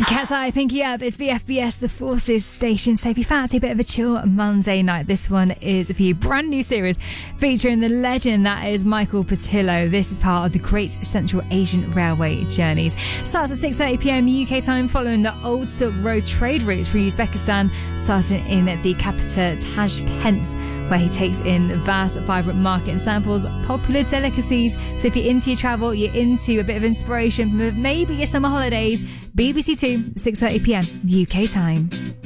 Cat's Eye, Pinky Up, it's BFBS, the Forces station. So if you fancy a bit of a chill Monday night, this one is for you. Brand new series featuring the legend that is Michael Patillo. This is part of the Great Central Asian Railway Journeys. Starts at 6:30pm UK time, following the old Silk Road trade routes from Uzbekistan, starting in the capital Tashkent, where he takes in vast, vibrant market and samples popular delicacies. So if you're into your travel, you're into a bit of inspiration, maybe your summer holidays, BBC Two, 6:30pm UK time.